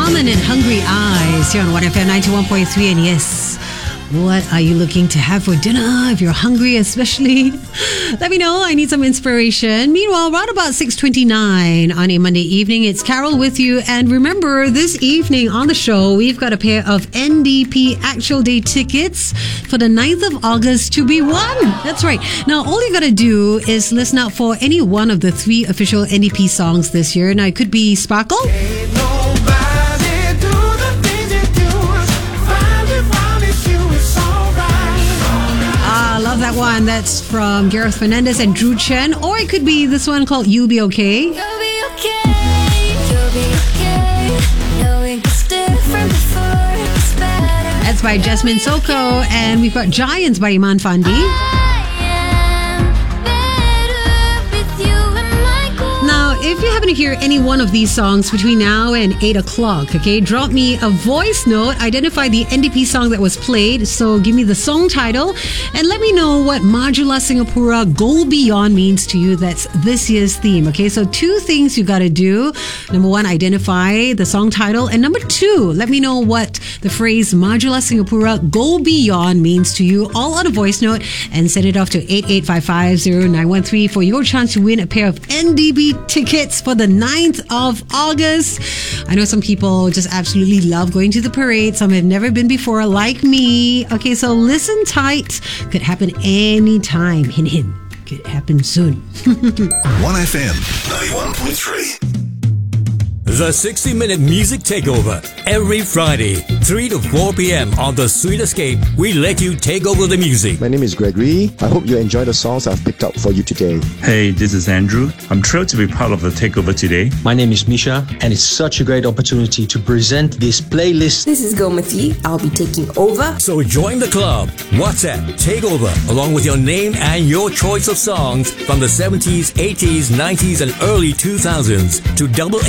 Ramen and Hungry Eyes here on 1FM 91.3. And yes, what are you looking to have for dinner if you're hungry especially? Let me know. I need some inspiration. Meanwhile, right about 6:29 on a Monday evening, it's Carol with you. And remember, this evening on the show, we've got a pair of NDP Actual Day tickets for the 9th of August to be won. That's right. Now, all you got to do is listen out for any one of the 3 official NDP songs this year. Now, it could be Sparkle. Love that one. That's from Gareth Fernandez and Drew Chen. Or it could be this one called You'll Be Okay. You'll be okay. You'll be okay. Knowing it's different before it's better. That's by Jasmine Soko. And we've got Giants by Iman Fandi. If you happen to hear any one of these songs between now and 8 o'clock, okay, drop me a voice note, identify the NDP song that was played, so give me the song title, and let me know what Majula Singapura Go Beyond means to you. That's this year's theme, okay? So 2 things you gotta do. Number 1, identify the song title, and number 2, let me know what the phrase Majula Singapura Go Beyond means to you, all on a voice note, and send it off to 88550913 for your chance to win a pair of NDP tickets for the 9th of August. I know some people just absolutely love going to the parade. Some have never been before, like me. Okay, so listen tight. Could happen anytime. Hint, hint. Could happen soon. 1FM 91.3. The 60-minute music takeover. Every Friday, 3 to 4 p.m. on The Sweet Escape, we let you take over the music. My name is Gregory. I hope you enjoy the songs I've picked up for you today. Hey, this is Andrew. I'm thrilled to be part of the takeover today. My name is Misha, and it's such a great opportunity to present this playlist. This is Gomati. I'll be taking over. So join the club. WhatsApp Takeover, along with your name and your choice of songs from the 70s, 80s, 90s, and early 2000s to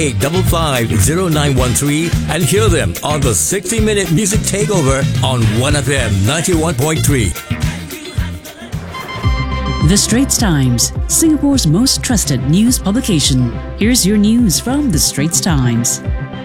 88550913 and hear them on the 60-minute music takeover on 1FM 91.3. The Straits Times, Singapore's most trusted news publication. Here's your news from The Straits Times.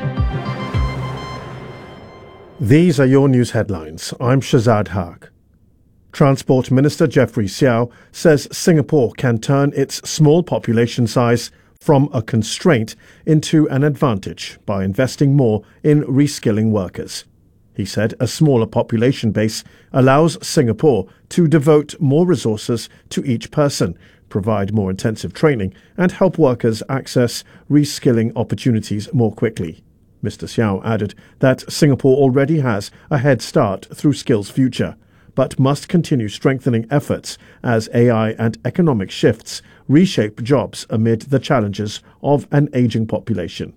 These are your news headlines. I'm Shazad Haq. Transport Minister Jeffrey Xiao says Singapore can turn its small population size from a constraint into an advantage by investing more in reskilling workers. He said a smaller population base allows Singapore to devote more resources to each person, provide more intensive training, and help workers access reskilling opportunities more quickly. Mr. Xiao added that Singapore already has a head start through Skills Future, but must continue strengthening efforts as AI and economic shifts reshape jobs amid the challenges of an aging population.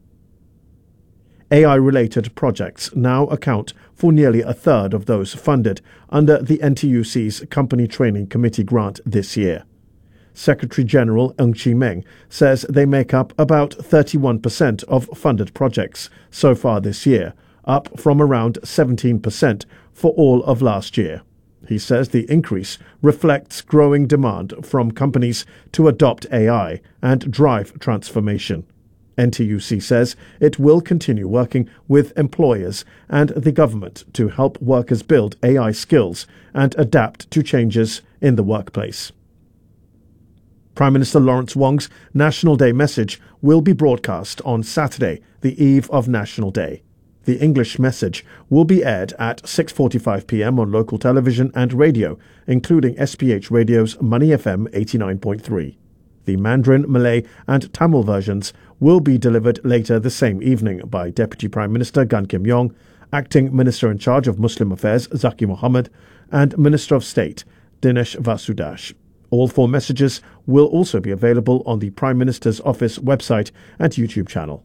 AI-related projects now account for nearly a third of those funded under the NTUC's Company Training Committee grant this year. Secretary-General Ng Chee Meng says they make up about 31% of funded projects so far this year, up from around 17% for all of last year. He says the increase reflects growing demand from companies to adopt AI and drive transformation. NTUC says it will continue working with employers and the government to help workers build AI skills and adapt to changes in the workplace. Prime Minister Lawrence Wong's National Day message will be broadcast on Saturday, the eve of National Day. The English message will be aired at 6:45 p.m. on local television and radio, including SPH Radio's Money FM 89.3. The Mandarin, Malay and Tamil versions will be delivered later the same evening by Deputy Prime Minister Gan Kim Yong, Acting Minister in charge of Muslim Affairs Zaki Mohammed, and Minister of State Dinesh Vasudash. All 4 messages will also be available on the Prime Minister's Office website and YouTube channel.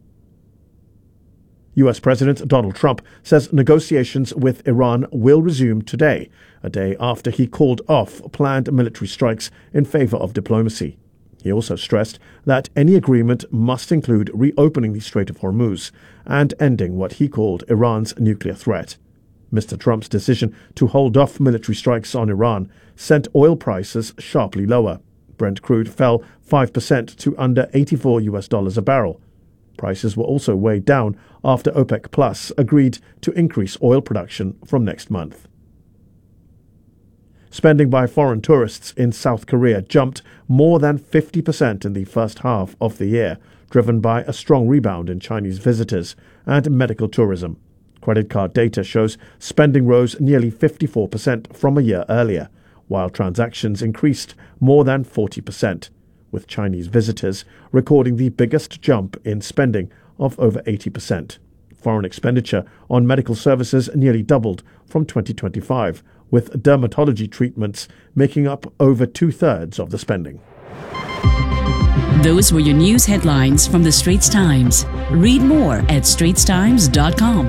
US President Donald Trump says negotiations with Iran will resume today, a day after he called off planned military strikes in favor of diplomacy. He also stressed that any agreement must include reopening the Strait of Hormuz and ending what he called Iran's nuclear threat. Mr. Trump's decision to hold off military strikes on Iran sent oil prices sharply lower. Brent crude fell 5% to under $84 a barrel. Prices were also weighed down after OPEC Plus agreed to increase oil production from next month. Spending by foreign tourists in South Korea jumped more than 50% in the first half of the year, driven by a strong rebound in Chinese visitors and medical tourism. Credit card data shows spending rose nearly 54% from a year earlier, while transactions increased more than 40%, with Chinese visitors recording the biggest jump in spending of over 80%. Foreign expenditure on medical services nearly doubled from 2025, with dermatology treatments making up over 2/3 of the spending. Those were your news headlines from the Straits Times. Read more at straitstimes.com.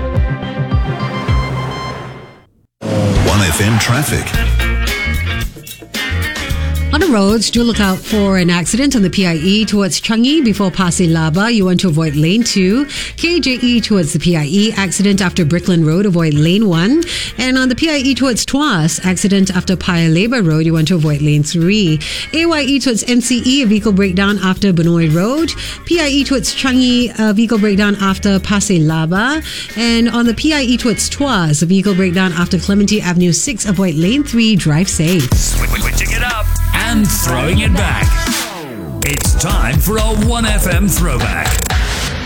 1FM traffic. On the roads, do look out for an accident on the PIE towards Changi before Pasir Laba. You want to avoid lane 2. KJE towards the PIE, accident after Brickland Road, avoid lane 1. And on the PIE towards Tuas, accident after Paya Lebar Road, you want to avoid lane 3. AYE towards MCE, a vehicle breakdown after Benoi Road. PIE towards Changi, a vehicle breakdown after Pasir Laba. And on the PIE towards Tuas, a vehicle breakdown after Clementi Avenue 6, avoid lane 3, drive safe. Switching it up and throwing it back. It's time for a 1FM throwback.